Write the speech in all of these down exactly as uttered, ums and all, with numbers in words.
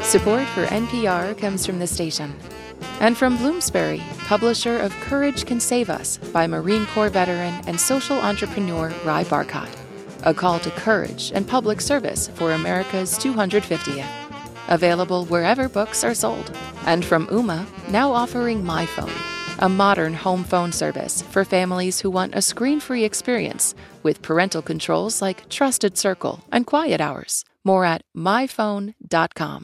Support for N P R comes from the station. And from Bloomsbury, publisher of Courage Can Save Us by Marine Corps veteran and social entrepreneur Ry Barcott. A call to courage and public service for America's two hundred fiftieth. Available wherever books are sold. And from Ooma, now offering MyPhone, a modern home phone service for families who want a screen-free experience with parental controls like Trusted Circle and Quiet Hours. More at my phone dot com.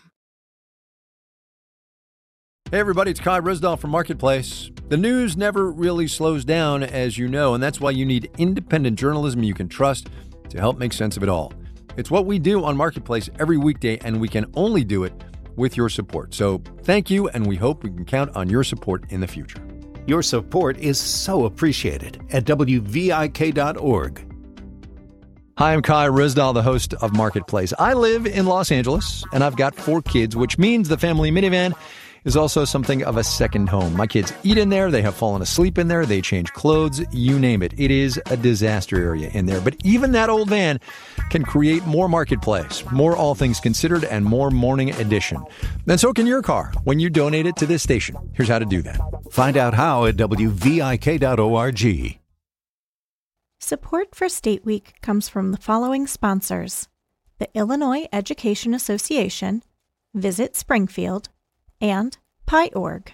Hey everybody, it's Kai Risdahl from Marketplace. The news never really slows down, as you know, and that's why you need independent journalism you can trust to help make sense of it all. It's what we do on Marketplace every weekday, and we can only do it with your support. So thank you, and we hope we can count on your support in the future. Your support is so appreciated at W V I K dot org. Hi, I'm Kai Risdahl, the host of Marketplace. I live in Los Angeles, and I've got four kids, which means the family minivan is also something of a second home. My kids eat in there, they have fallen asleep in there, they change clothes, you name it. It is a disaster area in there. But even that old van can create more Marketplace, more All Things Considered, and more Morning Edition. And so can your car when you donate it to this station. Here's how to do that. Find out how at W V I K dot org. Support for State Week comes from the following sponsors: the Illinois Education Association, Visit Springfield, and Pi dot org.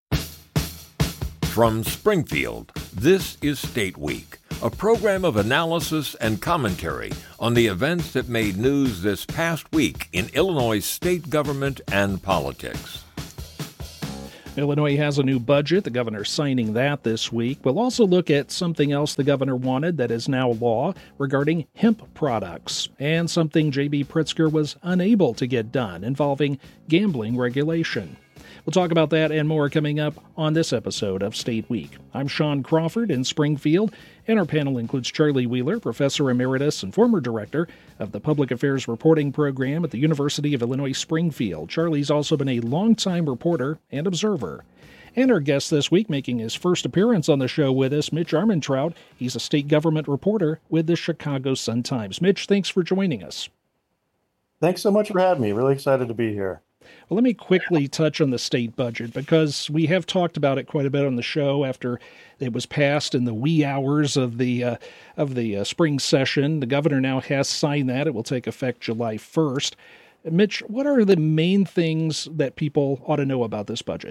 From Springfield, this is State Week, a program of analysis and commentary on the events that made news this past week in Illinois state government and politics. Illinois has a new budget. The governor's signing that this week. We'll also look at something else the governor wanted that is now law regarding hemp products, and something J B Pritzker was unable to get done involving gambling regulation. We'll talk about that and more coming up on this episode of State Week. I'm Sean Crawford in Springfield, and our panel includes Charlie Wheeler, Professor Emeritus and former Director of the Public Affairs Reporting Program at the University of Illinois Springfield. Charlie's also been a longtime reporter and observer. And our guest this week, making his first appearance on the show with us, Mitch Armentrout. He's a state government reporter with the Chicago Sun-Times. Mitch, thanks for joining us. Thanks so much for having me. Really excited to be here. Well, let me quickly touch on the state budget, because we have talked about it quite a bit on the show after it was passed in the wee hours of the uh, of the uh, spring session. The governor now has signed that. It will take effect July first. Mitch, what are the main things that people ought to know about this budget?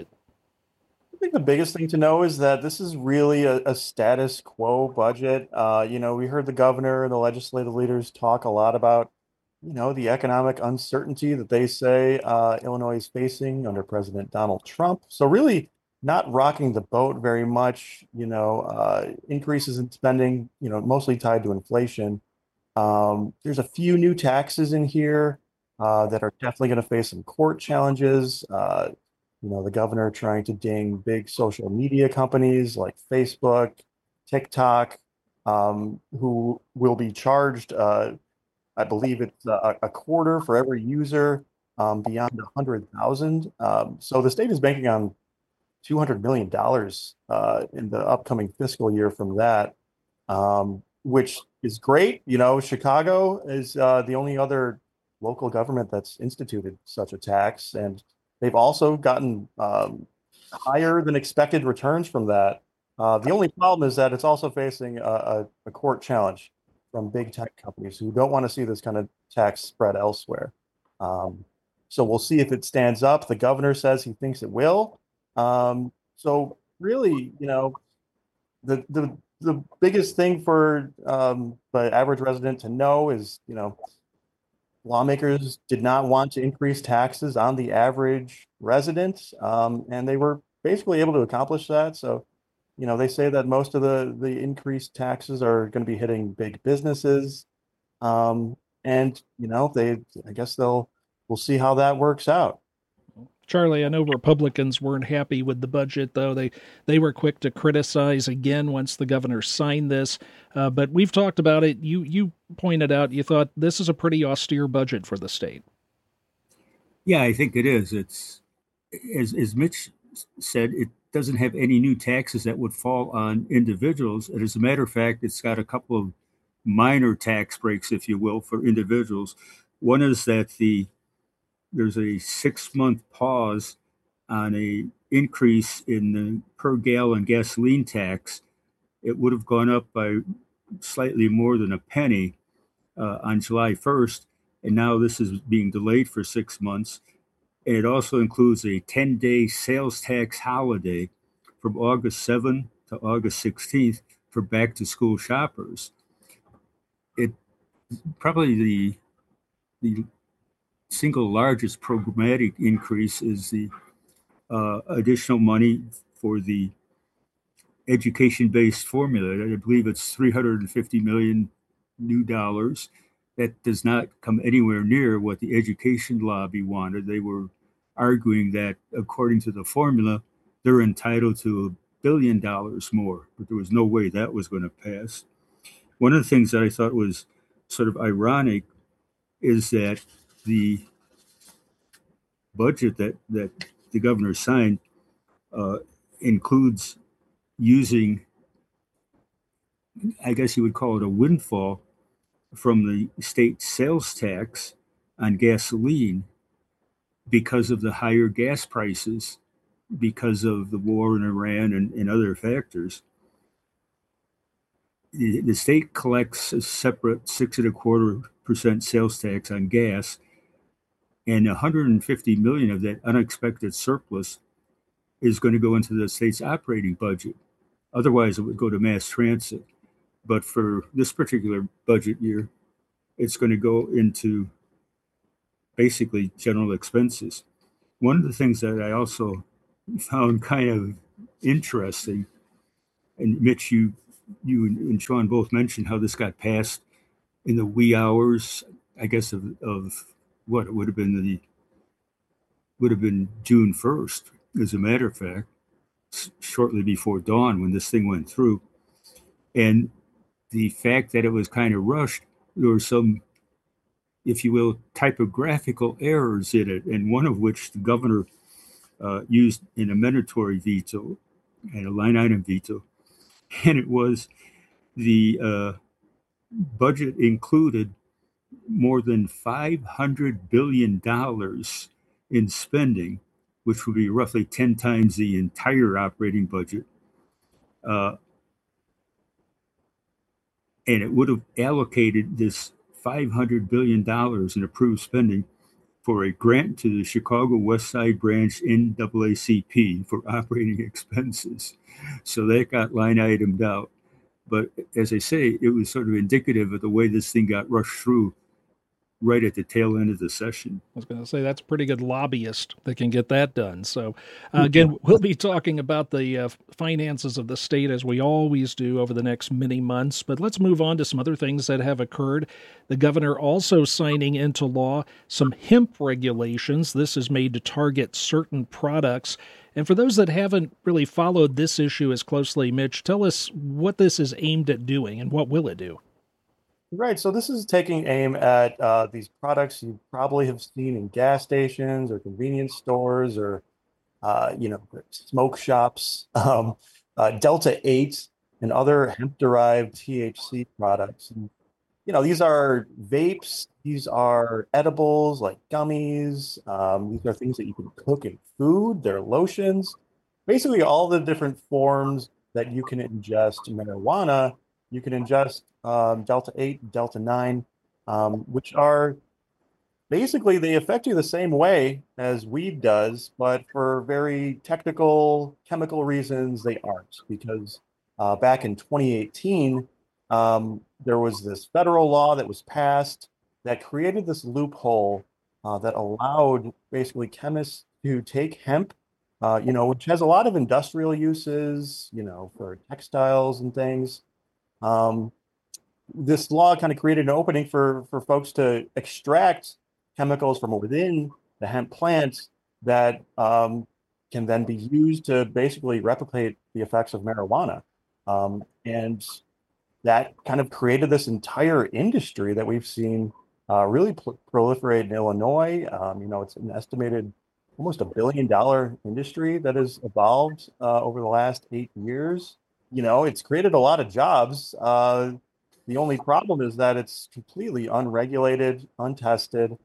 I think the biggest thing to know is that this is really a, a status quo budget. Uh, you know, we heard the governor and the legislative leaders talk a lot about you know, the economic uncertainty that they say uh, Illinois is facing under President Donald Trump. So really not rocking the boat very much, you know, uh, increases in spending, you know, mostly tied to inflation. Um, there's a few new taxes in here uh, that are definitely going to face some court challenges. Uh, you know, the governor trying to ding big social media companies like Facebook, TikTok, um, who will be charged uh, I believe it's a, a quarter for every user um, beyond one hundred thousand. Um, so the state is banking on two hundred million dollars uh, in the upcoming fiscal year from that, um, which is great. You know, Chicago is uh, the only other local government that's instituted such a tax. And they've also gotten um, higher than expected returns from that. Uh, the only problem is that it's also facing a, a, a court challenge from big tech companies who don't want to see this kind of tax spread elsewhere. Um, so we'll see if it stands up. The governor says he thinks it will. Um, so really, you know, the the the biggest thing for um, the average resident to know is, you know, lawmakers did not want to increase taxes on the average resident, um, and they were basically able to accomplish that. So you know, they say that most of the, the increased taxes are going to be hitting big businesses. Um, and, you know, they, I guess they'll, we'll see how that works out. Charlie, I know Republicans weren't happy with the budget, though. They they were quick to criticize again once the governor signed this. Uh, but we've talked about it. You, you pointed out, you thought this is a pretty austere budget for the state. Yeah, I think it is. It's, as, as Mitch said, it doesn't have any new taxes that would fall on individuals. And as a matter of fact, it's got a couple of minor tax breaks, if you will, for individuals. One is that the there's a six-month pause on a increase in the per gallon gasoline tax. It would have gone up by slightly more than a penny uh, on July first, and now this is being delayed for six months. And it also includes a ten-day sales tax holiday from August seventh to August sixteenth for back-to-school shoppers. It probably the the single largest programmatic increase is the uh, additional money for the education-based formula. I believe it's three hundred fifty million new dollars. That does not come anywhere near what the education lobby wanted. They were arguing that according to the formula, they're entitled to a billion dollars more, but there was no way that was going to pass. One of the things that I thought was sort of ironic is that the budget that, that the governor signed uh, includes using, I guess you would call it a windfall from the state sales tax on gasoline because of the higher gas prices, because of the war in Iran and, and other factors. The, the state collects a separate six and a quarter percent sales tax on gas, and one hundred fifty million of that unexpected surplus is going to go into the state's operating budget. Otherwise, it would go to mass transit. But for this particular budget year, it's going to go into basically general expenses. One of the things that I also found kind of interesting, and Mitch, you you and Sean both mentioned how this got passed in the wee hours, I guess, of, of what it would have been the would have been June first, as a matter of fact, shortly before dawn when this thing went through. And the fact that it was kind of rushed, there were some, if you will, typographical errors in it, and one of which the governor uh, used an amendatory veto and a line item veto. And it was the uh, budget included more than five hundred billion dollars in spending, which would be roughly ten times the entire operating budget. Uh, and it would have allocated this five hundred billion dollars in approved spending for a grant to the Chicago West Side Branch N double A C P for operating expenses. So that got line itemed out. But as I say, it was sort of indicative of the way this thing got rushed through right at the tail end of the session. I was going to say that's a pretty good lobbyist that can get that done. So, uh, again, we'll be talking about the uh, finances of the state as we always do over the next many months. But let's move on to some other things that have occurred. The governor also signing into law some hemp regulations. This is made to target certain products. And for those that haven't really followed this issue as closely, Mitch, tell us what this is aimed at doing and what will it do? Right. So this is taking aim at uh, these products you probably have seen in gas stations or convenience stores or, uh, you know, smoke shops, um, uh, Delta eight and other hemp-derived T H C products. And, you know, these are vapes. These are edibles like gummies. Um, these are things that you can cook in food. They're lotions. Basically, all the different forms that you can ingest marijuana, you can ingest um, Delta eight, Delta nine, um, which are basically, they affect you the same way as weed does, but for very technical chemical reasons, they aren't. Because uh, back in twenty eighteen, um, there was this federal law that was passed that created this loophole uh, that allowed basically chemists to take hemp, uh, you know, which has a lot of industrial uses, you know, for textiles and things. Um, this law kind of created an opening for, for folks to extract chemicals from within the hemp plant that um, can then be used to basically replicate the effects of marijuana. Um, and that kind of created this entire industry that we've seen uh, really pl- proliferate in Illinois. Um, you know, it's an estimated almost a billion dollar industry that has evolved uh, over the last eight years. You know, it's created a lot of jobs. Uh, the only problem is that it's completely unregulated, untested.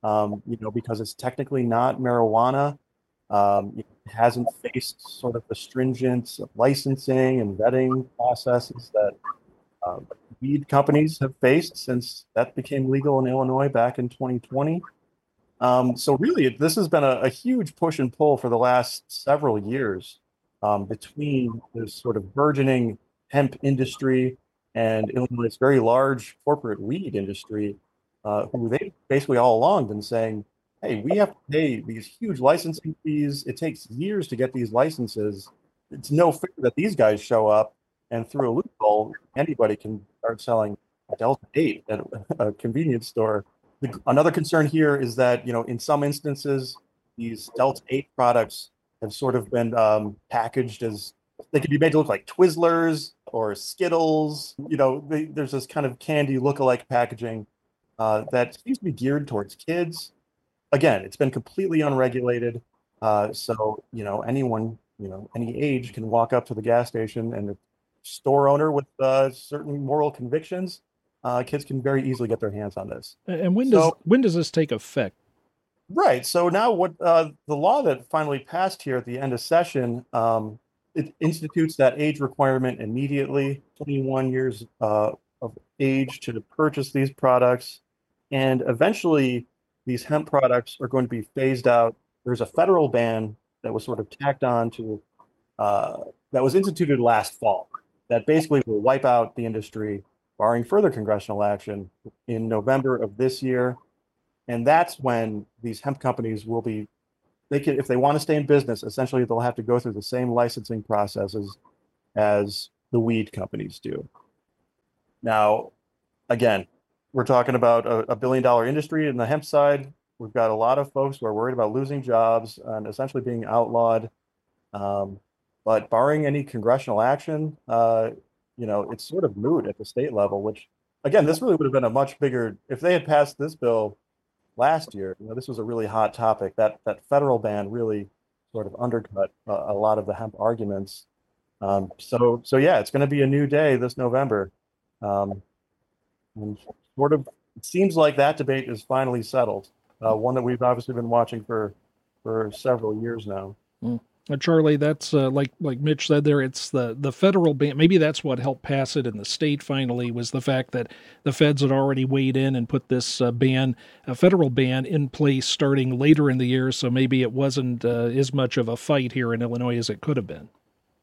um, you know, because it's technically not marijuana. Um, it hasn't faced sort of the stringent licensing and vetting processes that uh, weed companies have faced since that became legal in Illinois back in twenty twenty. Um, so really, this has been a, a huge push and pull for the last several years um, between this sort of burgeoning hemp industry and Illinois' very large corporate weed industry, uh, who they basically all along been saying, hey, we have to pay these huge licensing fees. It takes years to get these licenses. It's no fair that these guys show up and through a loophole, anybody can start selling a Delta eight at a convenience store. The, another concern here is that, you know, in some instances, these Delta eight products have sort of been um, packaged as, they can be made to look like Twizzlers or Skittles. You know, they, there's this kind of candy look-alike packaging uh, that seems to be geared towards kids. Again, it's been completely unregulated. Uh, so, you know, anyone, you know, any age can walk up to the gas station, and the store owner with uh, certain moral convictions, uh, kids can very easily get their hands on this. And when so, does when does this take effect? Right. So now what uh, the law that finally passed here at the end of session, um, it institutes that age requirement immediately, twenty-one years uh, of age to purchase these products. And eventually, these hemp products are going to be phased out. There's a federal ban that was sort of tacked on to, uh, that was instituted last fall, that basically will wipe out the industry, barring further congressional action in November of this year. And that's when these hemp companies will be, they can, if they want to stay in business, essentially they'll have to go through the same licensing processes as the weed companies do. Now, again, we're talking about a, a billion dollar industry in the hemp side. We've got a lot of folks who are worried about losing jobs and essentially being outlawed. Um, but barring any congressional action, uh, you know, it's sort of moot at the state level, which, again, this really would have been a much bigger, if they had passed this bill last year, you know, this was a really hot topic. That that federal ban really sort of undercut uh, a lot of the hemp arguments. Um, so, so yeah, it's going to be a new day this November. Um, and sort of, it seems like that debate is finally settled. Uh, one that we've obviously been watching for for several years now. Mm. Uh, Charlie, that's uh, like like Mitch said there. It's the the federal ban. Maybe that's what helped pass it in the state. Finally, was the fact that the feds had already weighed in and put this uh, ban, a federal ban, in place starting later in the year. So maybe it wasn't uh, as much of a fight here in Illinois as it could have been.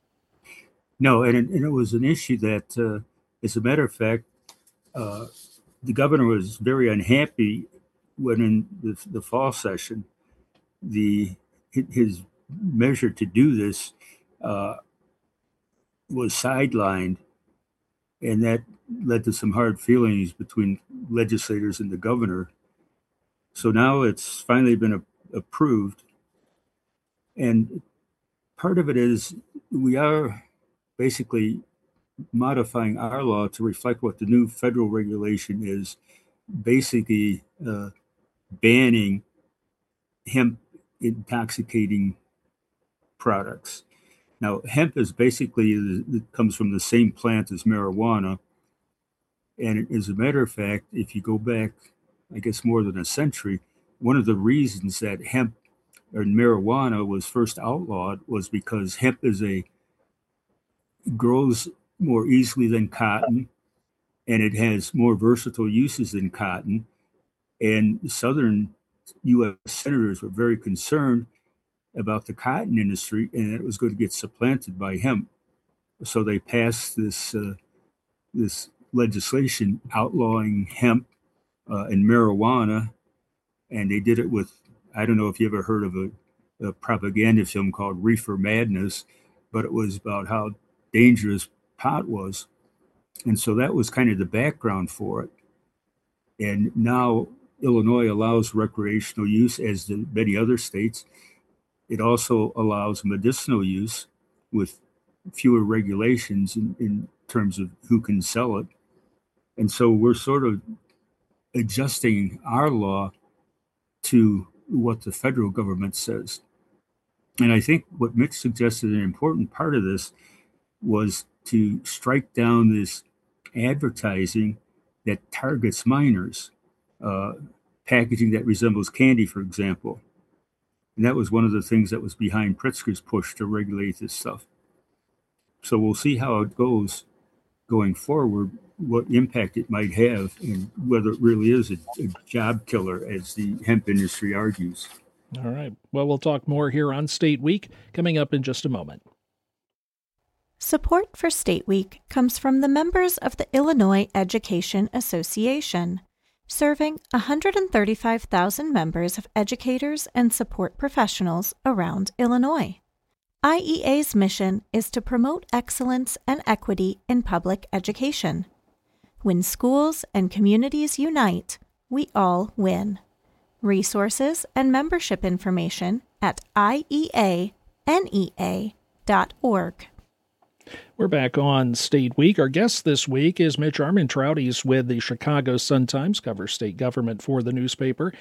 No, and it, and it was an issue that, uh, as a matter of fact, uh, the governor was very unhappy when in the, the fall session, the his measure to do this uh, was sidelined, and that led to some hard feelings between legislators and the governor. So now it's finally been a- approved, and part of it is we are basically modifying our law to reflect what the new federal regulation is, basically uh, banning hemp intoxicating products. Now, hemp is basically, it comes from the same plant as marijuana. And as a matter of fact, if you go back, I guess more than a century, one of the reasons that hemp or marijuana was first outlawed was because hemp is a, grows more easily than cotton, and it has more versatile uses than cotton. And Southern U S senators were very concerned about the cotton industry, and it was going to get supplanted by hemp. So they passed this uh, this legislation outlawing hemp uh, and marijuana, and they did it with, I don't know if you ever heard of a, a propaganda film called Reefer Madness, but it was about how dangerous pot was. And so that was kind of the background for it. And now Illinois allows recreational use, as do many other states. It also allows medicinal use with fewer regulations in, in terms of who can sell it. And so we're sort of adjusting our law to what the federal government says. And I think what Mitch suggested, an important part of this was to strike down this advertising that targets minors. Uh, packaging that resembles candy, for example. And that was one of the things that was behind Pritzker's push to regulate this stuff. So we'll see how it goes going forward, what impact it might have, and whether it really is a, a job killer, as the hemp industry argues. All right. Well, we'll talk more here on State Week coming up in just a moment. Support for State Week comes from the members of the Illinois Education Association, serving one hundred thirty-five thousand members of educators and support professionals around Illinois. I E A's mission is to promote excellence and equity in public education. When schools and communities unite, we all win. Resources and membership information at I E A N E A dot org. We're back on State Week. Our guest this week is Mitch Armentrout. He's with the Chicago Sun-Times, covers state government for the newspaper.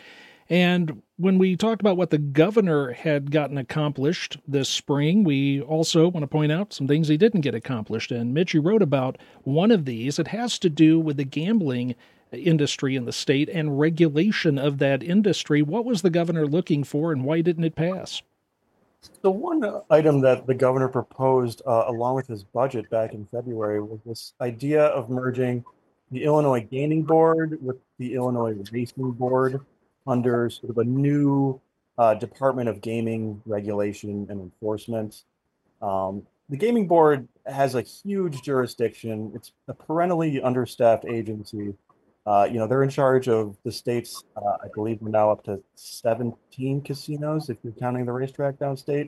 And when we talked about what the governor had gotten accomplished this spring, we also want to point out some things he didn't get accomplished. And Mitch, you wrote about one of these. It has to do with the gambling industry in the state and regulation of that industry. What was the governor looking for, and why didn't it pass? The one item that the governor proposed uh, along with his budget back in February was this idea of merging the Illinois Gaming Board with the Illinois Racing Board under sort of a new uh, Department of Gaming Regulation and Enforcement. Um, the Gaming Board has a huge jurisdiction. It's a perennially understaffed agency. Uh, you know, they're in charge of the state's, uh, I believe we're now up to seventeen casinos, if you're counting the racetrack downstate.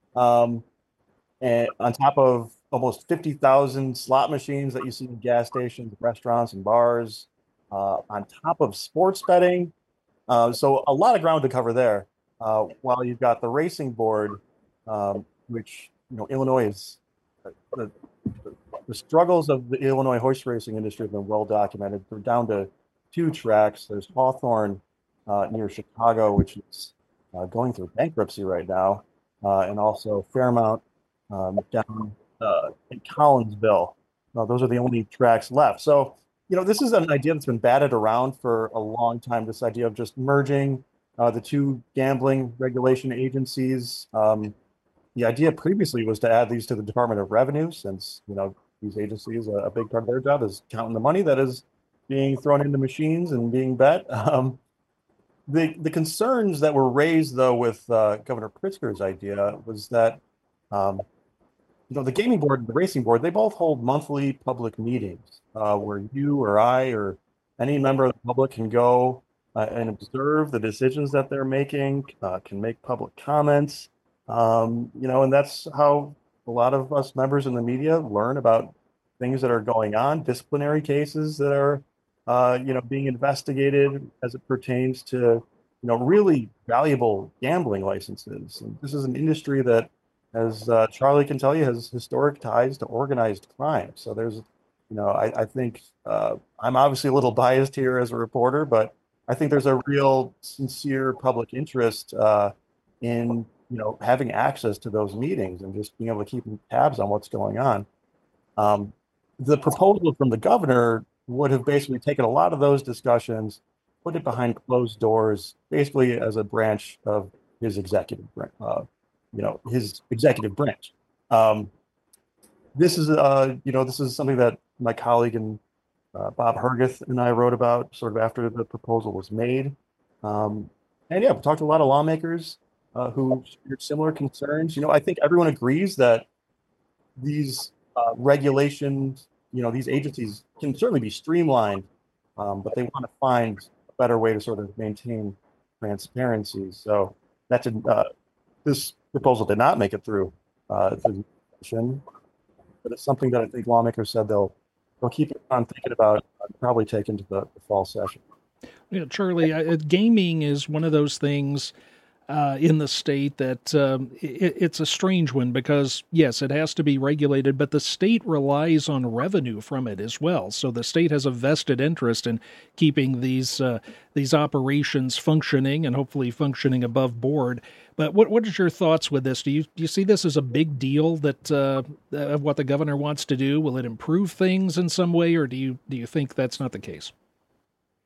Um, and on top of almost fifty thousand slot machines that you see in gas stations, restaurants, and bars, uh, on top of sports betting. Uh, so a lot of ground to cover there. Uh, while you've got the racing board, um, which, you know, Illinois is, uh, the, the struggles of the Illinois horse racing industry have been well documented. They're down to two tracks. There's Hawthorne uh, near Chicago, which is uh, going through bankruptcy right now, uh, and also Fairmount um, down uh, in Collinsville. Uh, those are the only tracks left. So, you know, this is an idea that's been batted around for a long time, this idea of just merging uh, the two gambling regulation agencies. Um, the idea previously was to add these to the Department of Revenue, since, you know, these agencies, a, a big part of their job is counting the money that is being thrown into machines and being bet. Um, the, the concerns that were raised, though, with uh, Governor Pritzker's idea was that, um, you know, the gaming board and the racing board, they both hold monthly public meetings uh, where you or I or any member of the public can go uh, and observe the decisions that they're making, uh, can make public comments, um, you know, and that's how a lot of us members in the media learn about things that are going on, disciplinary cases that are, uh, you know, being investigated as it pertains to, you know, really valuable gambling licenses. And this is an industry that, as uh, Charlie can tell you, has historic ties to organized crime. So there's, you know, I, I think uh, I'm obviously a little biased here as a reporter, but I think there's a real sincere public interest uh, in, you know, having access to those meetings and just being able to keep tabs on what's going on. Um, the proposal from the governor would have basically taken a lot of those discussions, put it behind closed doors, basically as a branch of his executive, uh, you know, his executive branch. Um, this is, uh, you know, this is something that my colleague and uh, Bob Herguth and I wrote about sort of after the proposal was made. Um, and yeah, we talked to a lot of lawmakers Uh, who shared similar concerns. You know, I think everyone agrees that these uh, regulations, you know, these agencies can certainly be streamlined, um, but they want to find a better way to sort of maintain transparency. So that's a, uh, this proposal did not make it through uh, the session, but it's something that I think lawmakers said they'll they'll keep on thinking about, uh, probably take into the, the fall session. Yeah, Charlie, uh, gaming is one of those things Uh, in the state that um, it, it's a strange one because, yes, it has to be regulated, but the state relies on revenue from it as well. So the state has a vested interest in keeping these uh, these operations functioning and hopefully functioning above board. But what what is your thoughts with this? Do you do you see this as a big deal that uh, of what the governor wants to do? Will it improve things in some way, or do you do you think that's not the case?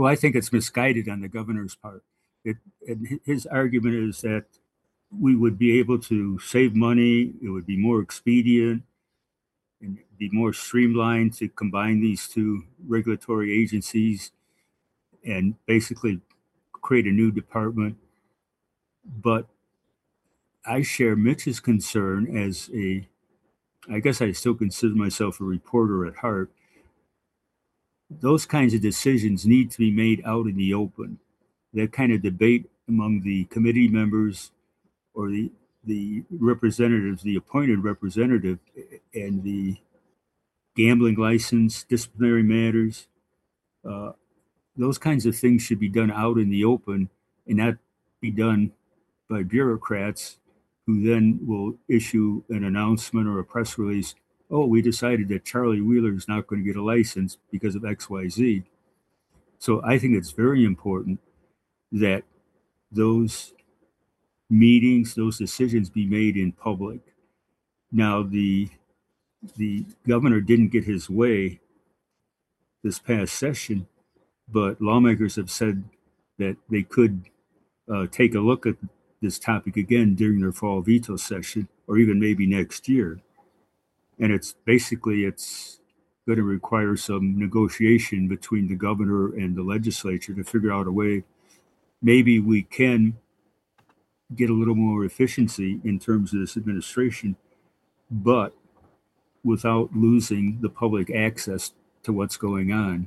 Well, I think it's misguided on the governor's part. It, and his argument is that we would be able to save money. It would be more expedient and be more streamlined to combine these two regulatory agencies and basically create a new department. But I share Mitch's concern as a, I guess I still consider myself a reporter at heart. Those kinds of decisions need to be made out in the open. That kind of debate among the committee members or the the representatives, the appointed representative, and the gambling license, disciplinary matters, uh, those kinds of things should be done out in the open and not be done by bureaucrats who then will issue an announcement or a press release. Oh, we decided that Charlie Wheeler is not going to get a license because of X Y Z. So I think it's very important that those meetings, those decisions be made in public. Now, the the governor didn't get his way this past session, but lawmakers have said that they could uh, take a look at this topic again during their fall veto session, or even maybe next year. And it's basically, it's going to require some negotiation between the governor and the legislature to figure out a way. Maybe we can get a little more efficiency in terms of this administration, but without losing the public access to what's going on.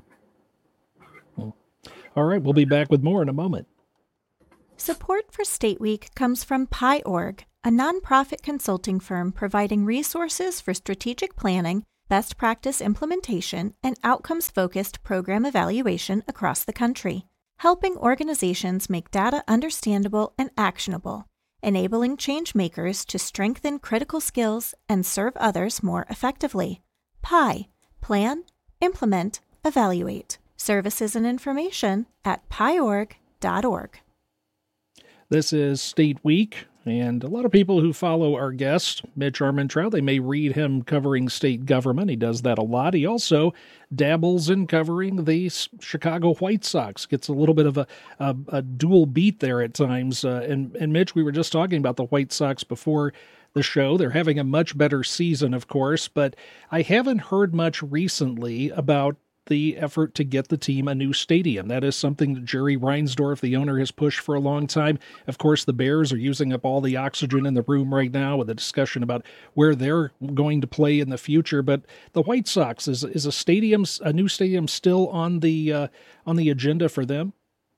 All right, we'll be back with more in a moment. Support for State Week comes from Pi dot org, a nonprofit consulting firm providing resources for strategic planning, best practice implementation, and outcomes-focused program evaluation across the country, helping organizations make data understandable and actionable, enabling change makers to strengthen critical skills and serve others more effectively. Pi. Plan, implement, evaluate. Services and information at pi org dot org. This is State Week, and a lot of people who follow our guest, Mitch Armentrout, they may read him covering state government. He does that a lot. He also dabbles in covering the Chicago White Sox, gets a little bit of a, a, a dual beat there at times. Uh, and, and Mitch, we were just talking about the White Sox before the show. They're having a much better season, of course, but I haven't heard much recently about the effort to get the team a new stadium. That is something that Jerry Reinsdorf, the owner, has pushed for a long time. Of course, the Bears are using up all the oxygen in the room right now with a discussion about where they're going to play in the future. But the White Sox, is is a stadium, a new stadium, still on the uh, on the agenda for them?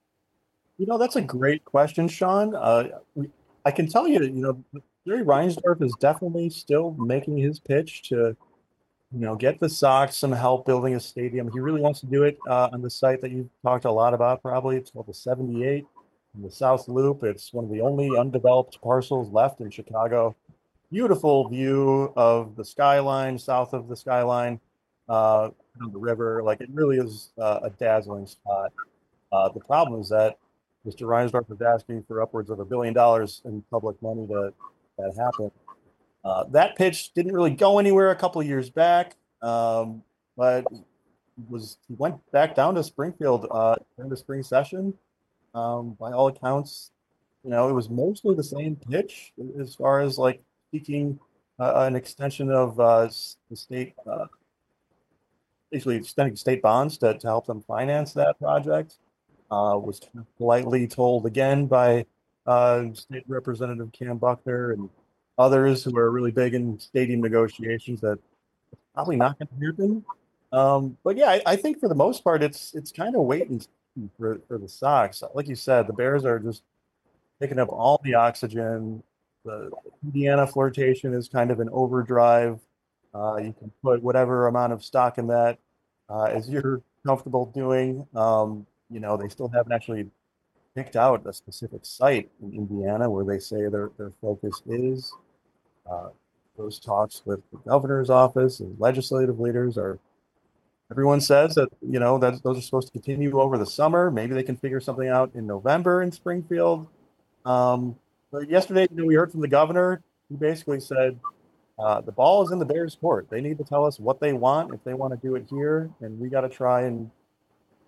You know, that's a great question, Sean. Uh, we, I can tell you, you know, Jerry Reinsdorf is definitely still making his pitch to, you know, get the Sox some help building a stadium. He really wants to do it uh, on the site that you've talked a lot about, probably. It's called the seventy-eight in the South Loop. It's one of the only undeveloped parcels left in Chicago. Beautiful view of the skyline, south of the skyline, uh, on the river. Like, it really is uh, a dazzling spot. Uh, the problem is that Mister Reinsdorf is asking for upwards of a billion dollars in public money to that happen. Uh, that pitch didn't really go anywhere a couple of years back, um, but was he went back down to Springfield uh, during the spring session. Um, by all accounts, you know, it was mostly the same pitch as far as like seeking uh, an extension of uh, the state, uh, basically extending state bonds to, to help them finance that project. Uh, was politely told again by uh, State Representative Cam Buckner and others who are really big in stadium negotiations that it's probably not going to happen. Um, but yeah, I, I think for the most part, it's it's kind of waiting for, for the Sox. Like you said, the Bears are just picking up all the oxygen. The Indiana flirtation is kind of an overdrive. Uh, you can put whatever amount of stock in that uh, as you're comfortable doing. Um, you know, they still haven't actually picked out a specific site in Indiana where they say their, their focus is. Uh, those talks with the governor's office and legislative leaders are, everyone says that, you know, that those are supposed to continue over the summer. Maybe they can figure something out in November in Springfield. Um, but yesterday, you know, we heard from the governor. He basically said, uh, the ball is in the Bears' court. They need to tell us what they want, if they want to do it here, and we got to try and,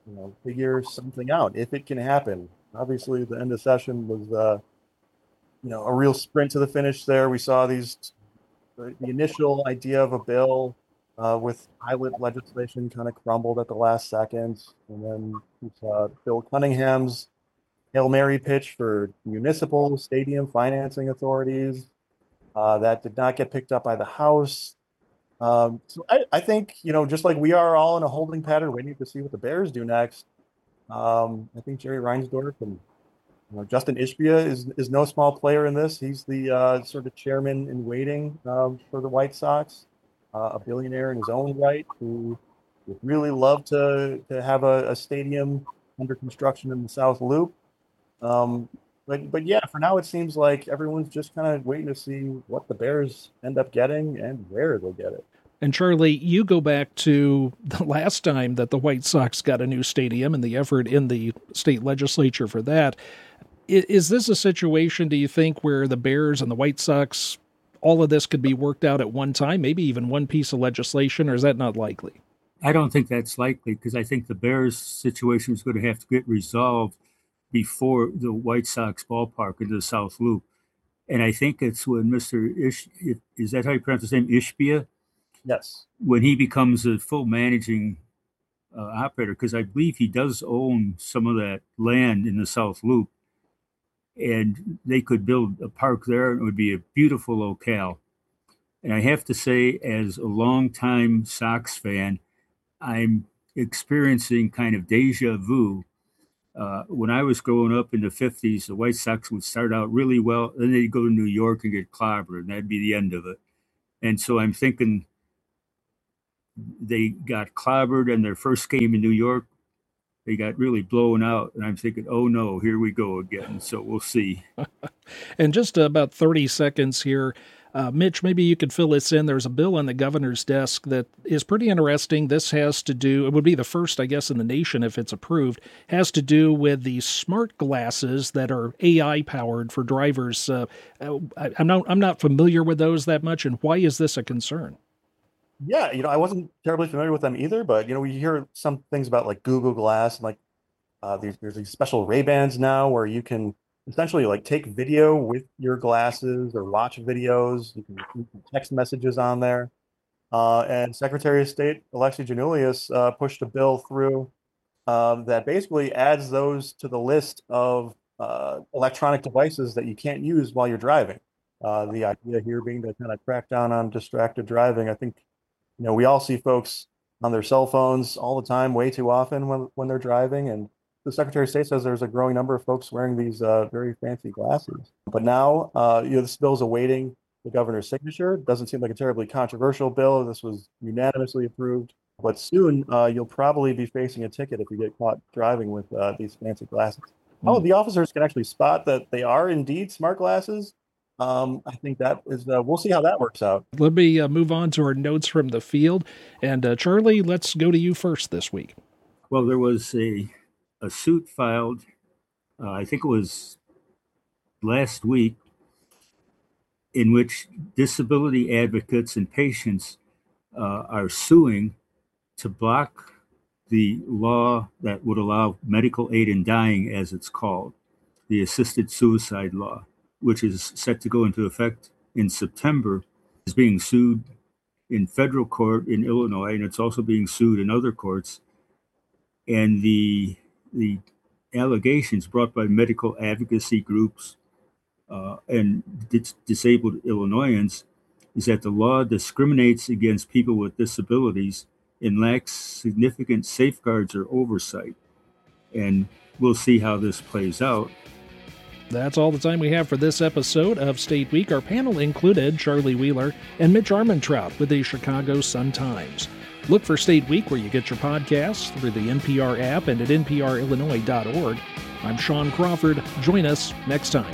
you know, figure something out if it can happen. Obviously, the end of session was, uh, you know, a real sprint to the finish there. We saw these, the, the initial idea of a bill uh, with pilot legislation kind of crumbled at the last second. And then we saw Bill Cunningham's Hail Mary pitch for municipal stadium financing authorities. Uh, that did not get picked up by the House. Um, so I, I think, you know, just like we are all in a holding pattern waiting to see what the Bears do next, um, I think Jerry Reinsdorf and you know, Justin Ishbia is is no small player in this. He's the uh, sort of chairman in waiting um, for the White Sox, uh, a billionaire in his own right who would really love to, to have a, a stadium under construction in the South Loop. Um, but but yeah, for now it seems like everyone's just kind of waiting to see what the Bears end up getting and where they'll get it. And Charlie, you go back to the last time that the White Sox got a new stadium and the effort in the state legislature for that. Is this a situation, do you think, where the Bears and the White Sox, all of this could be worked out at one time, maybe even one piece of legislation, or is that not likely? I don't think that's likely because I think the Bears situation is going to have to get resolved before the White Sox ballpark into the South Loop. And I think it's when Mister Ish, is that how you pronounce his name, Ishbia? Yes. When he becomes a full managing uh, operator, because I believe he does own some of that land in the South Loop. And they could build a park there, and it would be a beautiful locale. And I have to say, as a longtime Sox fan, I'm experiencing kind of deja vu. Uh, when I was growing up in the fifties, the White Sox would start out really well, then they'd go to New York and get clobbered, and that'd be the end of it. And so I'm thinking they got clobbered in their first game in New York. They got really blown out, and I'm thinking, oh, no, here we go again. So we'll see. And just about thirty seconds here. Uh, Mitch, maybe you could fill us in. There's a bill on the governor's desk that is pretty interesting. This has to do, it would be the first, I guess, in the nation if it's approved, has to do with the smart glasses that are A I-powered for drivers. Uh, I, I'm not, I'm not familiar with those that much, and why is this a concern? Yeah, you know, I wasn't terribly familiar with them either, but, you know, we hear some things about like Google Glass and like uh, there's, there's these special Ray-Bans now where you can essentially like take video with your glasses or watch videos. You can keep text messages on there. Uh, and Secretary of State Alexi Giannoulias uh, pushed a bill through um, that basically adds those to the list of uh, electronic devices that you can't use while you're driving. Uh, the idea here being to kind of crack down on distracted driving. I think You know, we all see folks on their cell phones all the time, way too often when, when they're driving. And the Secretary of State says there's a growing number of folks wearing these uh, very fancy glasses. But now, uh, you know, this bill is awaiting the governor's signature. It doesn't seem like a terribly controversial bill. This was unanimously approved. But soon, uh, you'll probably be facing a ticket if you get caught driving with uh, these fancy glasses. Mm. Oh, the officers can actually spot that they are indeed smart glasses. Um, I think that is, uh, we'll see how that works out. Let me uh, move on to our notes from the field. And uh, Charlie, let's go to you first this week. Well, there was a, a suit filed, uh, I think it was last week, in which disability advocates and patients uh, are suing to block the law that would allow medical aid in dying, as it's called, the assisted suicide law, which is set to go into effect in September, is being sued in federal court in Illinois, and it's also being sued in other courts. And the the allegations brought by medical advocacy groups uh, and dis- disabled Illinoisans is that the law discriminates against people with disabilities and lacks significant safeguards or oversight. And we'll see how this plays out. That's all the time we have for this episode of State Week. Our panel included Charlie Wheeler and Mitch Armentrout with the Chicago Sun-Times. Look for State Week where you get your podcasts through the N P R app and at N P R Illinois dot org. I'm Sean Crawford. Join us next time.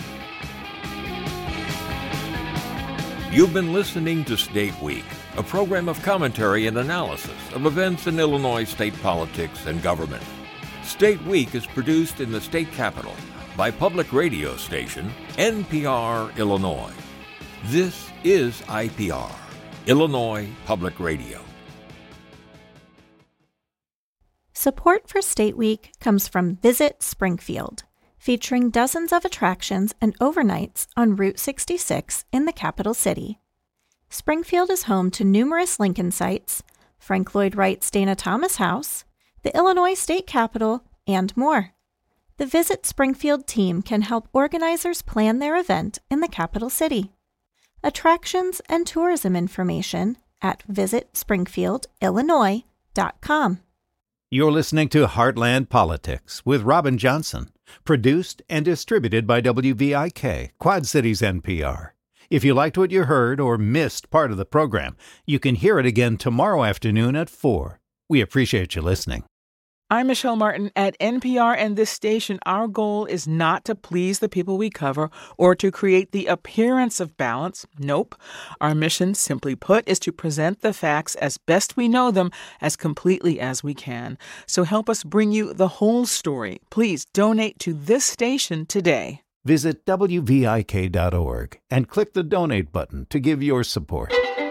You've been listening to State Week, a program of commentary and analysis of events in Illinois state politics and government. State Week is produced in the state capital by public radio station N P R Illinois. This is I P R, Illinois Public Radio. Support for State Week comes from Visit Springfield, featuring dozens of attractions and overnights on Route sixty-six in the capital city. Springfield is home to numerous Lincoln sites, Frank Lloyd Wright's Dana Thomas House, the Illinois State Capitol, and more. The Visit Springfield team can help organizers plan their event in the capital city. Attractions and tourism information at visit springfield illinois dot com. You're listening to Heartland Politics with Robin Johnson, produced and distributed by W V I K, Quad Cities N P R. If you liked what you heard or missed part of the program, you can hear it again tomorrow afternoon at four. We appreciate you listening. I'm Michelle Martin at N P R and this station. Our goal is not to please the people we cover or to create the appearance of balance. Nope. Our mission, simply put, is to present the facts as best we know them as completely as we can. So help us bring you the whole story. Please donate to this station today. Visit W V I K dot org and click the donate button to give your support.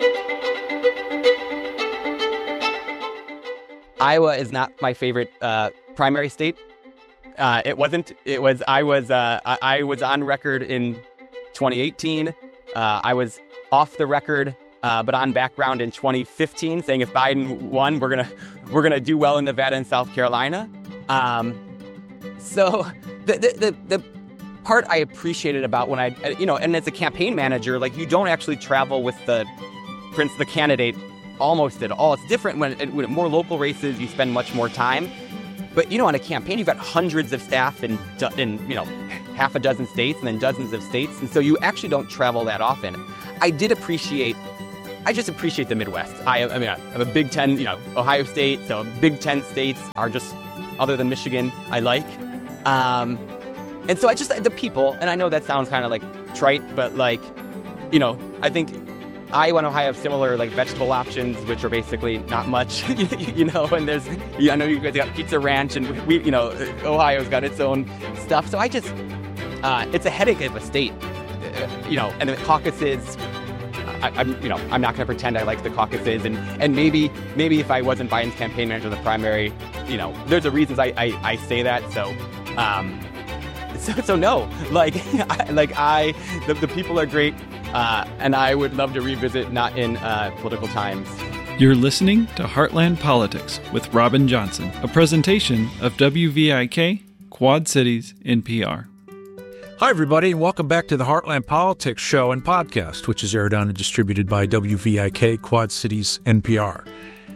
Iowa is not my favorite uh, primary state. Uh, it wasn't. It was. I was. Uh, I, I was on record in twenty eighteen. Uh, I was off the record, uh, but on background in twenty fifteen, saying if Biden won, we're gonna we're gonna do well in Nevada and South Carolina. Um, so the the the. the part I appreciated about when I, you know, and as a campaign manager, like you don't actually travel with the, Prince, the candidate almost at all. It's different when, when more local races, you spend much more time. But, you know, on a campaign, you've got hundreds of staff in, in, you know, half a dozen states and then dozens of states. And so you actually don't travel that often. I did appreciate, I just appreciate the Midwest. I, I mean, I'm a Big Ten, you know, Ohio State. So Big Ten states are just, other than Michigan, I like. Um, And so I just, the people, and I know that sounds kind of like trite, but like, you know, I think Iowa and Ohio have similar like vegetable options, which are basically not much, you know, and there's, I know you guys got Pizza Ranch and we, you know, Ohio's got its own stuff. So I just, uh, it's a headache of a state, uh, you know, and the caucuses, I, I'm, you know, I'm not going to pretend I like the caucuses and, and maybe, maybe if I wasn't Biden's campaign manager in the primary, you know, there's a reasons I, I, I say that. So, um, So, so no, like, I, like I, the, the people are great, uh, and I would love to revisit not in uh, political times. You're listening to Heartland Politics with Robin Johnson, a presentation of W V I K, Quad Cities N P R. Hi, everybody, and welcome back to the Heartland Politics Show and podcast, which is aired on and distributed by W V I K, Quad Cities N P R.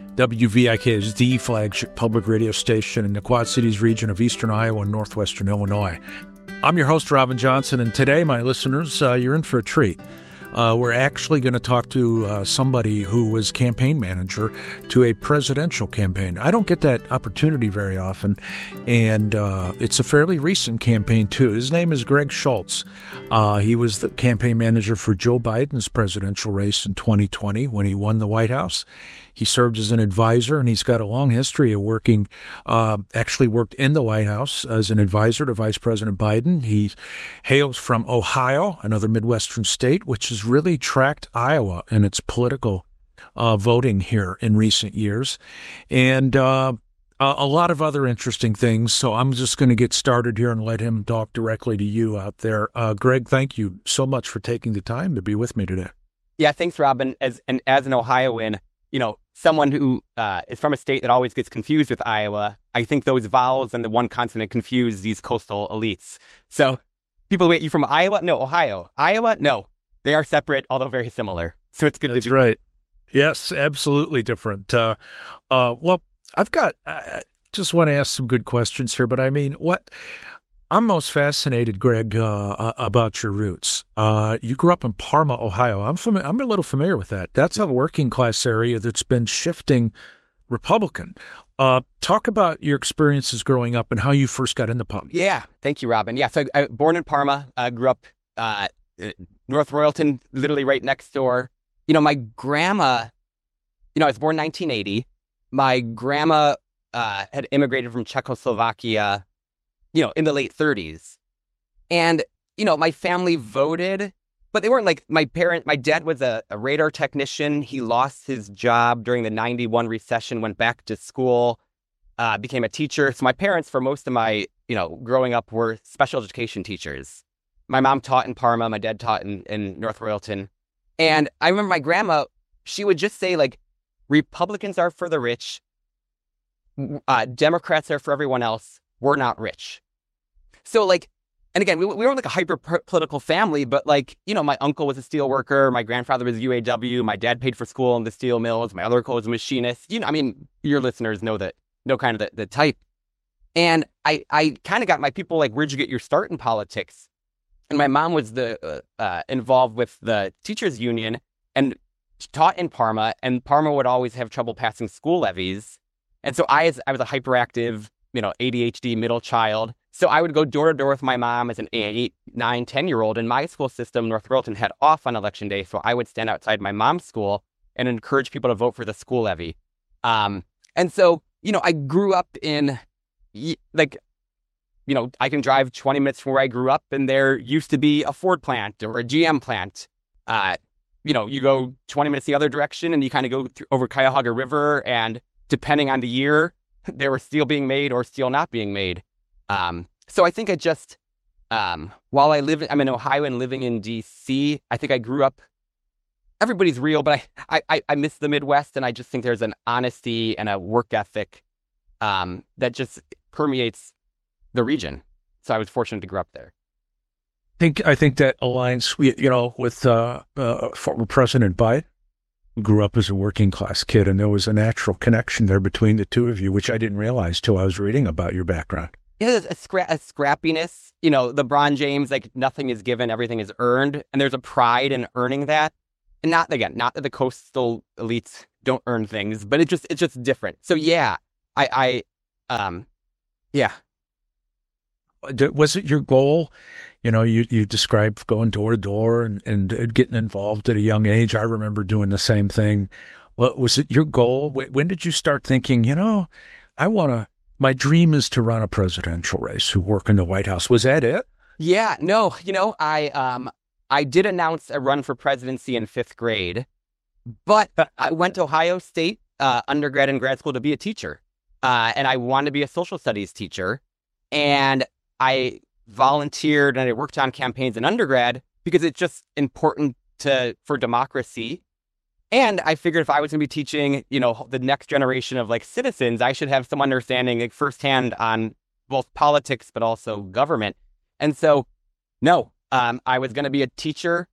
W V I K is the flagship public radio station in the Quad Cities region of eastern Iowa and northwestern Illinois. I'm your host, Robin Johnson, and today, my listeners, uh, you're in for a treat. Uh, we're actually going to talk to uh, somebody who was campaign manager to a presidential campaign. I don't get that opportunity very often, and uh, it's a fairly recent campaign, too. His name is Greg Schultz. Uh, he was the campaign manager for Joe Biden's presidential race in twenty twenty when he won the White House. He served as an advisor, and he's got a long history of working, uh, actually worked in the White House as an advisor to Vice President Biden. He hails from Ohio, another Midwestern state, which has really tracked Iowa in its political uh, voting here in recent years, and uh, a, a lot of other interesting things. So I'm just going to get started here and let him talk directly to you out there. Uh, Greg, thank you so much for taking the time to be with me today. Yeah, thanks, Robin. As and as an Ohioan, you know, someone who uh, is from a state that always gets confused with Iowa, I think those vowels and the one consonant confuse these coastal elites. So people, wait, you from Iowa? No, Ohio. Iowa? No. They are separate, although very similar. So it's good That's to be. right. Yes, absolutely different. Uh, uh, well, I've got, I just want to ask some good questions here, but I mean, what I'm most fascinated, Greg, uh, about your roots. Uh, you grew up in Parma, Ohio. I'm fami- I'm a little familiar with that. That's a working class area that's been shifting Republican. Uh, talk about your experiences growing up and how you first got into politics. Yeah, thank you, Robin. Yeah, so I, I born in Parma, uh, grew up uh, North Royalton, literally right next door. You know, my grandma, you know, I was born nineteen eighty. My grandma uh, had immigrated from Czechoslovakia, you know, in the late thirties. And, you know, my family voted, but they weren't like my parent. My dad was a, a radar technician. He lost his job during the ninety-one recession, went back to school. uh, became a teacher. So my parents, for most of my, you know, growing up, were special education teachers. My mom taught in Parma. My dad taught in, in North Royalton. And I remember my grandma, she would just say, like, Republicans are for the rich. Uh, Democrats are for everyone else. We're not rich. So, like, and again, we, we were like a hyper-political family, but, like, you know, my uncle was a steel worker. My grandfather was U A W. My dad paid for school in the steel mills. My other uncle was a machinist. You know, I mean, your listeners know that, know kind of the, the type. And I, I kind of got my people like, where'd you get your start in politics? And my mom was the uh, uh, involved with the teachers union and taught in Parma. And Parma would always have trouble passing school levies. And so I, as I was a hyperactive, you know, A D H D middle child. So I would go door to door with my mom as an eight, nine, ten year old. And my school system, North Royalton, had off on election day. So I would stand outside my mom's school and encourage people to vote for the school levy. Um, and so, you know, I grew up in like, you know, I can drive twenty minutes from where I grew up and there used to be a Ford plant or a G M plant. Uh, you know, you go twenty minutes the other direction and you kind of go through, over Cuyahoga River, and depending on the year, there was steel being made or steel not being made. Um, so I think I just, um, while I live, I'm in Ohio and living in D C, I think I grew up, everybody's real, but I, I, I miss the Midwest. And I just think there's an honesty and a work ethic, um, that just permeates the region. So I was fortunate to grow up there. I think, I think that aligns, you know, with, uh, uh, former President Biden. Grew up as a working class kid, and there was a natural connection there between the two of you, which I didn't realize till I was reading about your background. Yeah, there's a, scra- a scrappiness. You know, LeBron James, like, nothing is given, everything is earned, and there's a pride in earning that. And not, again, not that the coastal elites don't earn things, but it just it's just different. So yeah, I, I um, yeah. Was it your goal? You know, you, you described going door to door and, and getting involved at a young age. I remember doing the same thing. What was it your goal? When did you start thinking, you know, I want to, my dream is to run a presidential race, to work in the White House? Was that it? Yeah, no, you know, I, um, I did announce a run for presidency in fifth grade, but I went to Ohio State, uh, undergrad and grad school to be a teacher. Uh, and I wanted to be a social studies teacher. And I volunteered and I worked on campaigns in undergrad because it's just important to for democracy. And I figured if I was going to be teaching, you know, the next generation of like citizens, I should have some understanding like firsthand on both politics, but also government. And so, no, um, I was going to be a teacher.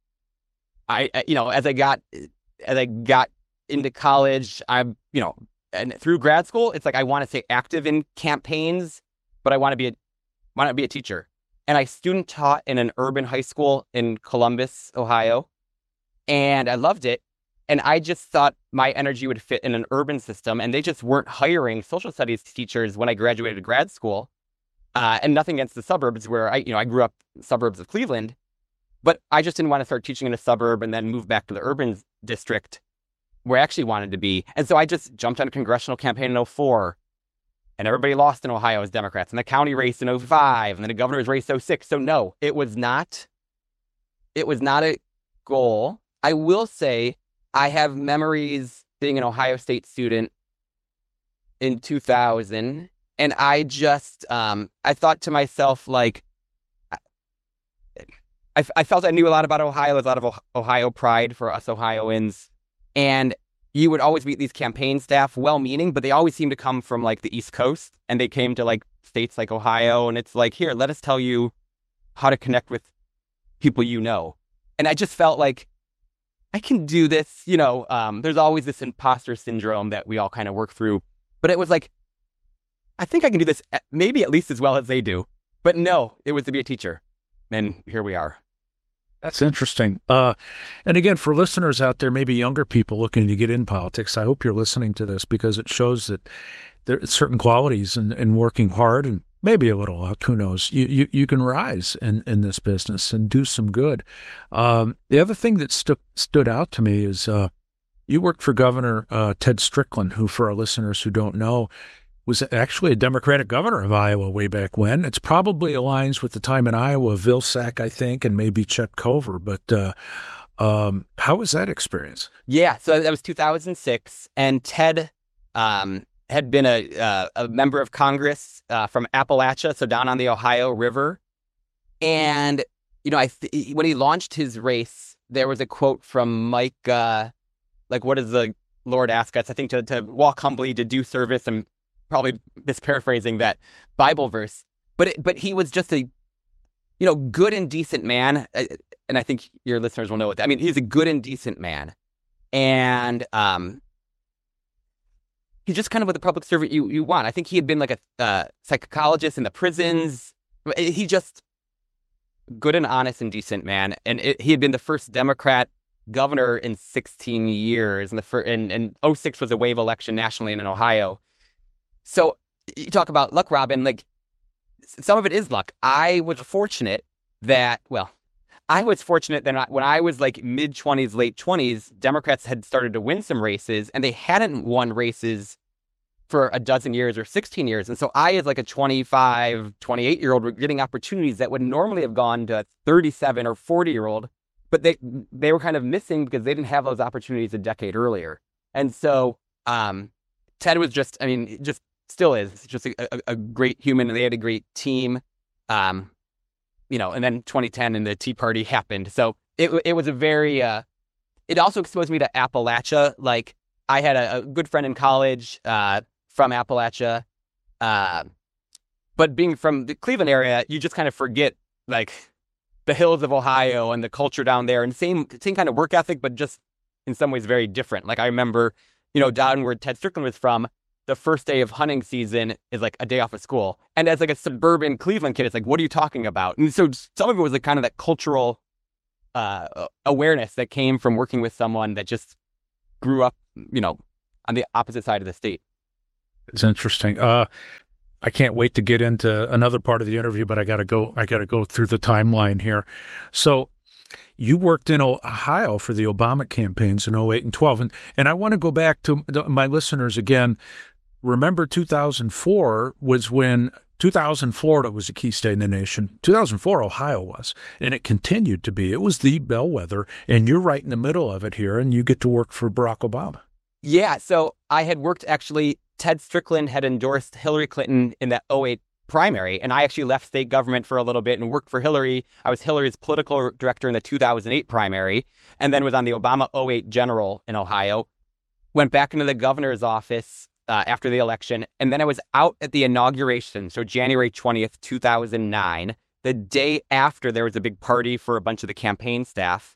I, you know, as I got, as I got into college, I'm, you know, and through grad school, it's like, I want to stay active in campaigns, but I want to be a Why not be a teacher? And I student taught in an urban high school in Columbus, Ohio. And I loved it. And I just thought my energy would fit in an urban system. And they just weren't hiring social studies teachers when I graduated grad school. Uh, and nothing against the suburbs where I, you know, I grew up in the suburbs of Cleveland. But I just didn't want to start teaching in a suburb and then move back to the urban district where I actually wanted to be. And so I just jumped on a congressional campaign in oh four. And everybody lost in Ohio as Democrats, and the county race in oh five, and then the governor's race oh six. So no, it was not, it was not a goal. I will say I have memories being an Ohio State student in two thousand, and I just, um, I thought to myself, like, I, I felt I knew a lot about Ohio, there's a lot of Ohio pride for us Ohioans, and you would always meet these campaign staff, well-meaning, but they always seem to come from like the East Coast, and they came to like states like Ohio, and it's like, here, let us tell you how to connect with people you know. And I just felt like I can do this. You know, um, there's always this imposter syndrome that we all kind of work through, but it was like, I think I can do this maybe at least as well as they do. But no, it was to be a teacher, and here we are. That's interesting. Uh, and again, for listeners out there, maybe younger people looking to get in politics, I hope you're listening to this because it shows that there are certain qualities in, in working hard and maybe a little luck, who knows, you, you, you can rise in, in this business and do some good. Um, the other thing that stu- stood out to me is uh, you worked for Governor uh, Ted Strickland, who, for our listeners who don't know, was actually a Democratic governor of Iowa way back when. It's probably aligns with the time in Iowa, Vilsack, I think, and maybe Chet Cover. But uh, um, how was that experience? Yeah, so that was two thousand six, and Ted um, had been a uh, a member of Congress uh, from Appalachia, so down on the Ohio River. And, you know, I th- when he launched his race, there was a quote from Mike, uh, like, what does the Lord ask us? I think to, to walk humbly, to do service. I'm probably misparaphrasing that Bible verse. But it, but he was just a, you know, good and decent man. And I think your listeners will know what that, I mean, he's a good and decent man. And um, he's just kind of what the public servant you, you want. I think he had been like a uh, psychologist in the prisons. He just good and honest and decent man. And it, he had been the first Democrat governor in sixteen years. And the first, and, and oh six was a wave election nationally and in Ohio. So you talk about luck, Robin, like some of it is luck. I was fortunate that, well, I was fortunate that when I was like mid twenties, late twenties, Democrats had started to win some races and they hadn't won races for a dozen years or sixteen years. And so I, as like a twenty-five, twenty-eight year old, were getting opportunities that would normally have gone to a thirty-seven or forty year old, but they, they were kind of missing because they didn't have those opportunities a decade earlier. And so um, Ted was just, I mean, just still is just a, a, a great human, and they had a great team. Um, You know, and then twenty ten and the Tea Party happened. So it it was a very, uh, it also exposed me to Appalachia. Like I had a, a good friend in college uh, from Appalachia. Uh, but being from the Cleveland area, you just kind of forget like the hills of Ohio and the culture down there, and same, same kind of work ethic, but just in some ways very different. Like I remember, you know, down where Ted Strickland was from, the first day of hunting season is like a day off of school. And as like a suburban Cleveland kid, it's like, what are you talking about? And so some of it was like kind of that cultural uh, awareness that came from working with someone that just grew up, you know, on the opposite side of the state. It's interesting. Uh, I can't wait to get into another part of the interview, but I got to go, I got to go through the timeline here. So you worked in Ohio for the Obama campaigns in oh eight and twelve. And, and I want to go back to my listeners again. Remember, two thousand four was when two thousand Florida was a key state in the nation. two thousand four, Ohio was, and it continued to be. It was the bellwether, and you're right in the middle of it here, and you get to work for Barack Obama. Yeah, so I had worked, actually, Ted Strickland had endorsed Hillary Clinton in that oh eight primary, and I actually left state government for a little bit and worked for Hillary. I was Hillary's political director in the two thousand eight primary, and then was on the Obama oh eight general in Ohio. Went back into the governor's office Uh, after the election. And then I was out at the inauguration. So January twentieth, two thousand nine, the day after there was a big party for a bunch of the campaign staff.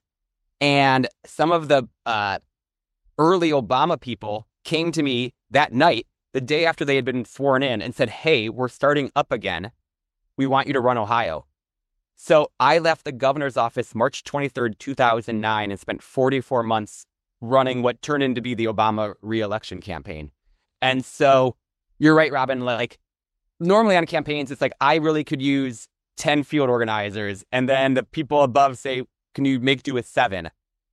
And some of the uh, early Obama people came to me that night, the day after they had been sworn in, and said, hey, we're starting up again. We want you to run Ohio. So I left the governor's office March twenty-third, two thousand nine, and spent forty-four months running what turned into be the Obama re-election campaign. And so you're right, Robin, like normally on campaigns, it's like I really could use ten field organizers. And then the people above say, can you make do with seven?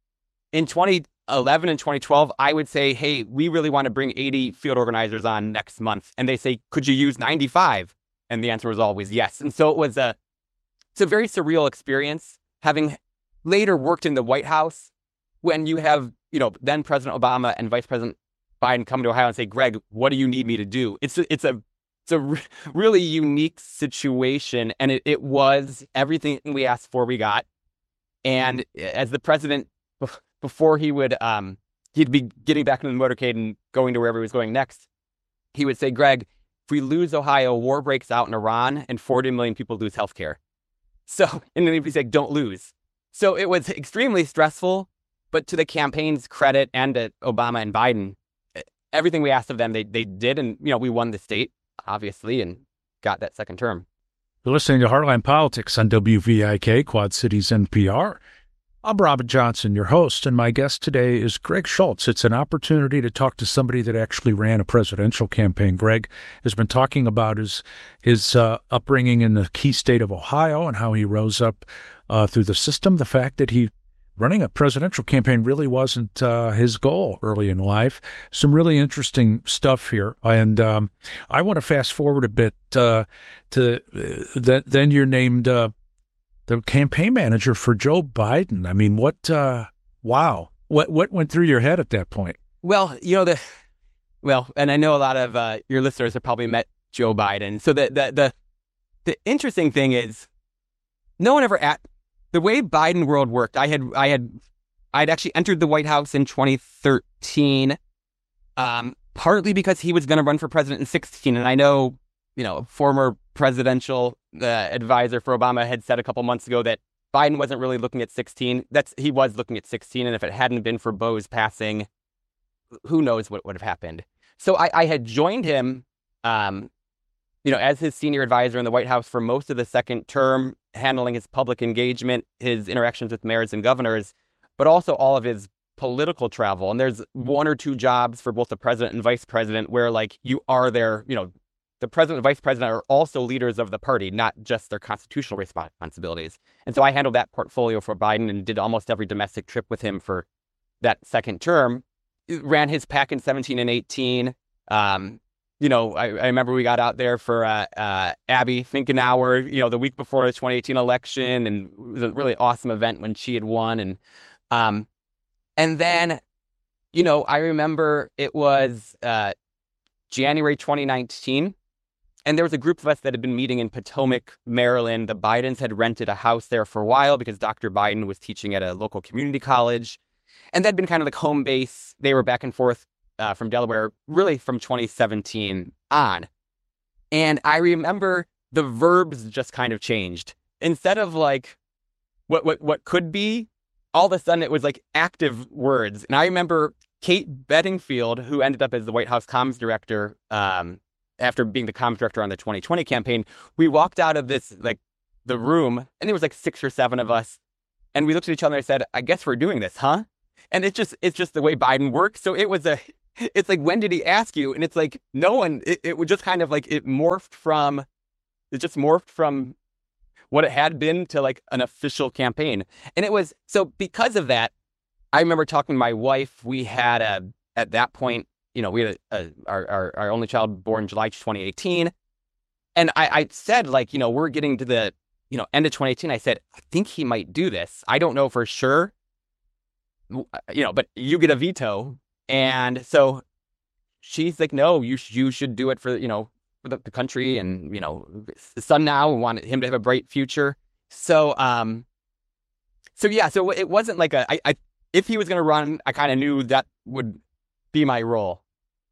In twenty eleven and twenty twelve, I would say, hey, we really want to bring eighty field organizers on next month. And they say, could you use ninety-five? And the answer was always yes. And so it was a, it's a very surreal experience, having later worked in the White House when you have, you know, then President Obama and Vice President Biden come to Ohio and say, Greg, what do you need me to do? It's a, it's a, it's a re- really unique situation. And it, it was everything we asked for, we got. And as the president, before he would, um, he'd be getting back into the motorcade and going to wherever he was going next, he would say, Greg, if we lose Ohio, war breaks out in Iran and forty million people lose healthcare. So, and then he'd say, don't lose. So it was extremely stressful, but to the campaign's credit and to Obama and Biden, everything we asked of them, they they did. And, you know, we won the state, obviously, and got that second term. You're listening to Heartland Politics on W V I K, Quad Cities N P R. I'm Robin Johnson, your host, and my guest today is Greg Schultz. It's an opportunity to talk to somebody that actually ran a presidential campaign. Greg has been talking about his, his uh, upbringing in the key state of Ohio and how he rose up uh, through the system, the fact that he running a presidential campaign really wasn't uh, his goal early in life. Some really interesting stuff here. And um, I want to fast forward a bit uh, to uh, that. Then you're named uh, the campaign manager for Joe Biden. I mean, what, uh, wow. What what went through your head at that point? Well, you know, the well, and I know a lot of uh, your listeners have probably met Joe Biden. So the the the the interesting thing is, no one ever at the way Biden world worked. I had I had I'd actually entered the White House in twenty thirteen, um, partly because he was going to run for president in sixteen, and I know, you know, former presidential uh, advisor for Obama had said a couple months ago that Biden wasn't really looking at sixteen. That's he was looking at sixteen, and if it hadn't been for Bo's passing, who knows what would have happened. So I, I had joined him, um, you know, as his senior advisor in the White House for most of the second term, handling his public engagement, his interactions with mayors and governors, but also all of his political travel. And there's one or two jobs for both the president and vice president where, like, you are there, you know, the president and vice president are also leaders of the party, not just their constitutional responsibilities. And so I handled that portfolio for Biden and did almost every domestic trip with him for that second term. Ran his PAC in seventeen and eighteen. Um, you know, I, I remember we got out there for uh, uh, Abby Finkenauer, you know, the week before the twenty eighteen election, and it was a really awesome event when she had won. And um, and then, you know, I remember it was uh, January twenty nineteen, and there was a group of us that had been meeting in Potomac, Maryland. The Bidens had rented a house there for a while because Doctor Biden was teaching at a local community college. And that'd been kind of like home base. They were back and forth uh, from Delaware, really from twenty seventeen on. And I remember the verbs just kind of changed. Instead of like what what what could be, all of a sudden it was like active words. And I remember Kate Bedingfield, who ended up as the White House comms director um, after being the comms director on the twenty twenty campaign. We walked out of this, like the room, and there was like six or seven of us. And we looked at each other and I said, I guess we're doing this, huh? And it's just, it's just the way Biden works. So it was a, it's like, when did he ask you? And it's like, no one, it, it would just kind of like, it morphed from, it just morphed from what it had been to like an official campaign. And it was, so because of that, I remember talking to my wife. We had a, at that point, you know, we had a, a, our, our, our only child born July twenty eighteen. And I, I said, like, you know, we're getting to the, you know, end of twenty eighteen. I said, I think he might do this. I don't know for sure. You know, but you get a veto. And so she's like, no, you, sh- you should do it for, you know, for the, the country and, you know, the son now, we wanted him to have a bright future. So, um, so yeah, so it wasn't like a, I, I if he was going to run, I kind of knew that would be my role.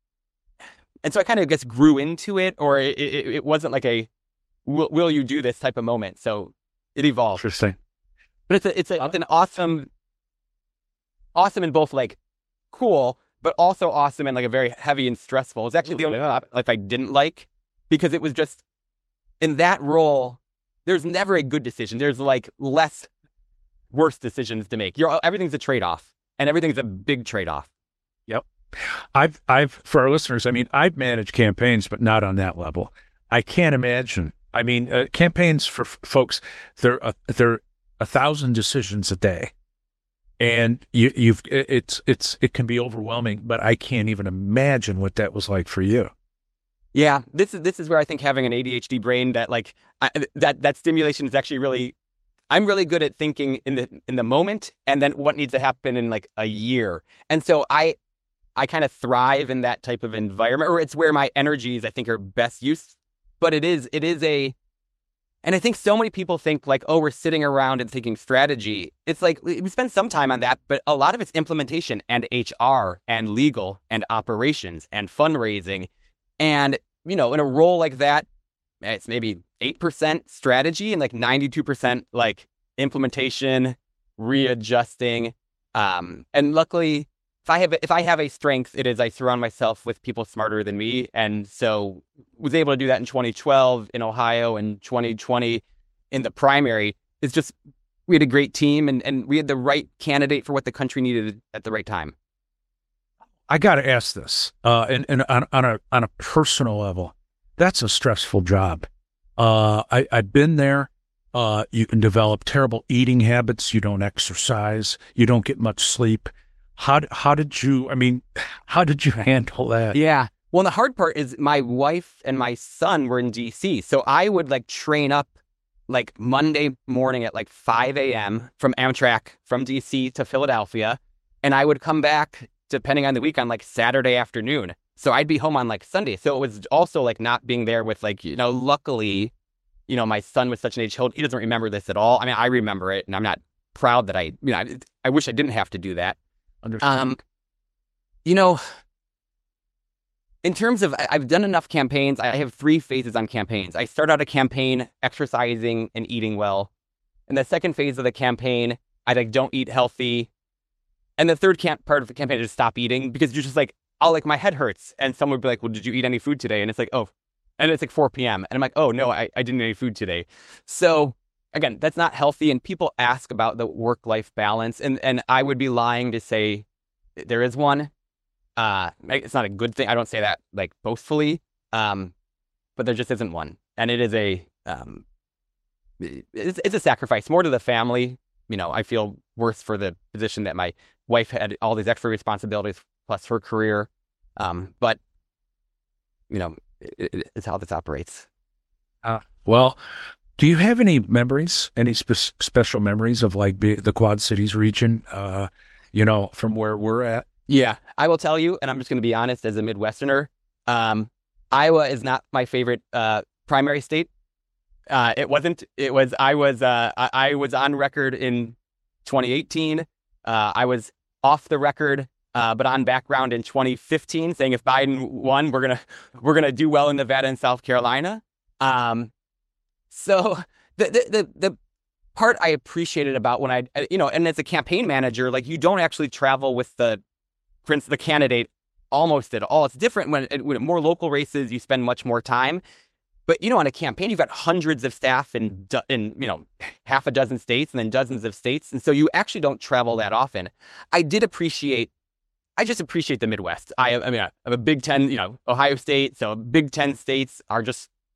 And so I kind of guess grew into it, or it, it, it wasn't like a, will, will you do this type of moment. So it evolved. Interesting. But it's a, it's a, it's an awesome, awesome in both like cool, but also awesome and like a very heavy and stressful. It's actually the only life I didn't like, because it was just in that role, there's never a good decision. There's like less worse decisions to make. You're everything's a trade-off, and everything's a big trade-off. Yep. I've, I've, for our listeners, I mean, I've managed campaigns, but not on that level. I can't imagine. I mean, uh, campaigns for f- folks, they're, uh, they're a thousand decisions a day. And you, you've it's it's it can be overwhelming, but I can't even imagine what that was like for you. Yeah, this is this is where I think having an A D H D brain, that like I, that that stimulation is actually really, I'm really good at thinking in the in the moment, and then what needs to happen in like a year. And so I I kind of thrive in that type of environment, or it's where my energies I think are best used. But it is it is a And I think so many people think like, oh, we're sitting around and thinking strategy. It's like we spend some time on that, but a lot of it's implementation and H R and legal and operations and fundraising. And, you know, in a role like that, it's maybe eight percent strategy and like ninety-two percent like implementation, readjusting. Um, and luckily, if I have if I have a strength, it is I surround myself with people smarter than me. And so was able to do that in twenty twelve in Ohio and twenty twenty in the primary. It's just, we had a great team, and, and we had the right candidate for what the country needed at the right time. I got to ask this, uh, and, and on, on a on a personal level, that's a stressful job. Uh, I, I've been there. Uh, you can develop terrible eating habits. You don't exercise. You don't get much sleep. How how did you? I mean, how did you handle that? Yeah. Well, the hard part is my wife and my son were in D C, so I would like train up like Monday morning at like five a.m. from Amtrak from D C to Philadelphia, and I would come back depending on the week on like Saturday afternoon. So I'd be home on like Sunday. So it was also like not being there with like, you know, luckily, you know, my son was such an age, he doesn't remember this at all. I mean, I remember it and I'm not proud that I, you know, I, I wish I didn't have to do that. Understand. Um, you know, in terms of, I've done enough campaigns. I have three phases on campaigns. I start out a campaign exercising and eating well. And the second phase of the campaign, I like don't eat healthy. And the third camp part of the campaign is just stop eating, because you're just like, oh, like my head hurts. And someone would be like, well, did you eat any food today? And it's like, oh, and it's like four p.m. And I'm like, oh, no, I, I didn't eat any food today. So again, that's not healthy. And people ask about the work-life balance. And, and I would be lying to say there is one. Uh, it's not a good thing. I don't say that like boastfully, um, but there just isn't one. And it is a, um, it's, it's a sacrifice more to the family. You know, I feel worse for the position that my wife had all these extra responsibilities plus her career. Um, but, you know, it, it, it's how this operates. Uh, well, do you have any memories, any spe- special memories of like be, the Quad Cities region, uh, you know, from where we're at? Yeah, I will tell you, and I'm just going to be honest as a Midwesterner, um, Iowa is not my favorite uh, primary state. Uh, it wasn't. It was. I was. Uh, I, I was on record in twenty eighteen. Uh, I was off the record, uh, but on background in twenty fifteen, saying if Biden won, we're gonna we're gonna do well in Nevada and South Carolina. Um, so the, the the the part I appreciated about when I, you know, and as a campaign manager, like you don't actually travel with the Prince, the candidate, almost at all. It's different when, when more local races, you spend much more time. But, you know, on a campaign, you've got hundreds of staff in, in, you know, half a dozen states and then dozens of states. And so you actually don't travel that often. I did appreciate, I just appreciate the Midwest. I, I mean, I'm a Big Ten, you know, Ohio State. So Big Ten states are just